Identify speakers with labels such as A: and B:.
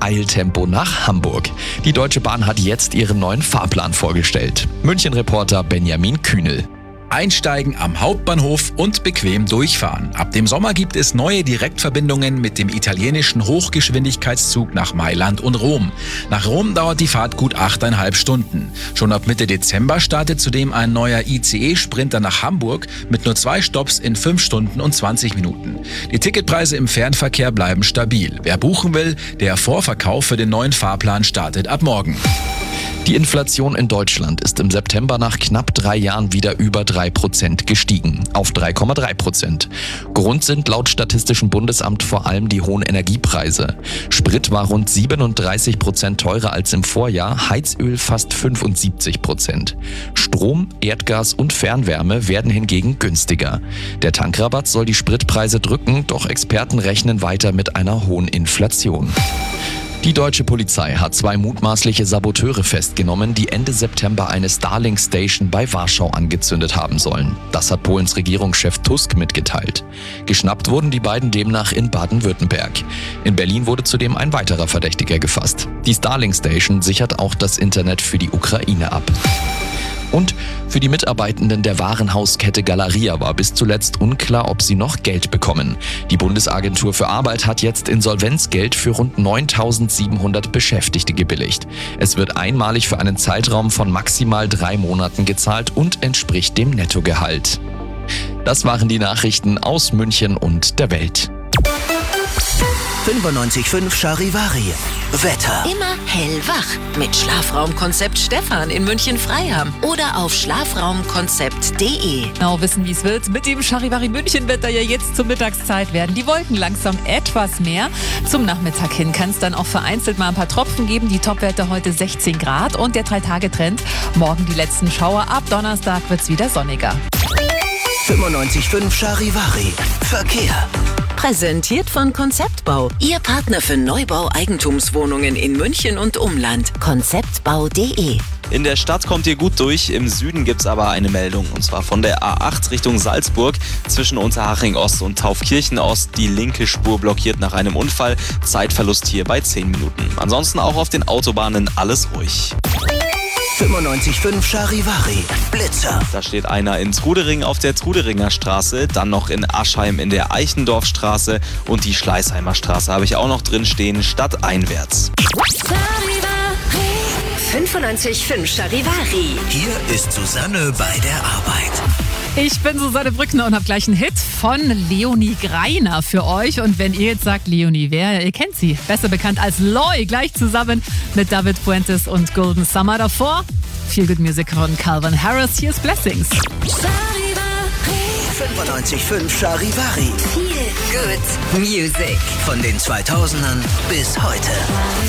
A: Eiltempo nach Hamburg. Die Deutsche Bahn hat jetzt ihren neuen Fahrplan vorgestellt. München-Reporter Benjamin Kühnel.
B: Einsteigen am Hauptbahnhof und bequem durchfahren. Ab dem Sommer gibt es neue Direktverbindungen mit dem italienischen Hochgeschwindigkeitszug nach Mailand und Rom. Nach Rom dauert die Fahrt gut 8,5 Stunden. Schon ab Mitte Dezember startet zudem ein neuer ICE-Sprinter nach Hamburg mit nur 2 Stopps in 5 Stunden und 20 Minuten. Die Ticketpreise im Fernverkehr bleiben stabil. Wer buchen will, der Vorverkauf für den neuen Fahrplan startet ab morgen.
A: Die Inflation in Deutschland ist im September nach knapp 3 Jahren wieder über 3% gestiegen, auf 3,3%. Grund sind laut Statistischem Bundesamt vor allem die hohen Energiepreise. Sprit war rund 37% teurer als im Vorjahr, Heizöl fast 75%. Strom, Erdgas und Fernwärme werden hingegen günstiger. Der Tankrabatt soll die Spritpreise drücken, doch Experten rechnen weiter mit einer hohen Inflation. Die deutsche Polizei hat 2 mutmaßliche Saboteure festgenommen, die Ende September eine Starlink-Station bei Warschau angezündet haben sollen. Das hat Polens Regierungschef Tusk mitgeteilt. Geschnappt wurden die beiden demnach in Baden-Württemberg. In Berlin wurde zudem ein weiterer Verdächtiger gefasst. Die Starlink-Station sichert auch das Internet für die Ukraine ab. Und für die Mitarbeitenden der Warenhauskette Galeria war bis zuletzt unklar, ob sie noch Geld bekommen. Die Bundesagentur für Arbeit hat jetzt Insolvenzgeld für rund 9.700 Beschäftigte gebilligt. Es wird einmalig für einen Zeitraum von maximal 3 Monaten gezahlt und entspricht dem Nettogehalt. Das waren die Nachrichten aus München und der Welt.
C: 95.5 Charivari. Wetter.
D: Immer hellwach mit Schlafraumkonzept Stefan in München-Freiham oder auf schlafraumkonzept.de.
E: Genau wissen, wie es wird. Mit dem Charivari München-Wetter ja jetzt zur Mittagszeit werden die Wolken langsam etwas mehr. Zum Nachmittag hin kann es dann auch vereinzelt mal ein paar Tropfen geben. Die Topwerte heute 16 Grad und der 3-Tage-Trend. Morgen die letzten Schauer. Ab Donnerstag wird es wieder sonniger.
C: 95.5 Charivari. Verkehr.
D: Präsentiert von Konzeptbau. Ihr Partner für Neubau-Eigentumswohnungen in München und Umland. Konzeptbau.de.
F: In der Stadt kommt ihr gut durch, im Süden gibt's aber eine Meldung. Und zwar von der A8 Richtung Salzburg zwischen Unterhaching Ost und Taufkirchen Ost. Die linke Spur blockiert nach einem Unfall. Zeitverlust hier bei 10 Minuten. Ansonsten auch auf den Autobahnen alles ruhig.
C: 95.5 Charivari. Blitzer.
F: Da steht einer in Trudering auf der Truderinger Straße, dann noch in Aschheim in der Eichendorfstraße und die Schleißheimer Straße habe ich auch noch drin stehen, stadteinwärts.
D: 95.5 Charivari.
C: Hier ist Susanne bei der Arbeit.
E: Ich bin Susanne Brückner und habe gleich einen Hit von Leonie Greiner für euch. Und wenn ihr jetzt sagt, Leonie, wer? Ihr kennt sie. Besser bekannt als Loy, gleich zusammen mit David Fuentes und Golden Summer davor. Feel Good Music von Calvin Harris. Hier ist Blessings.
C: 95.5 Charivari.
D: Feel Good Music.
C: Von den 2000ern bis heute.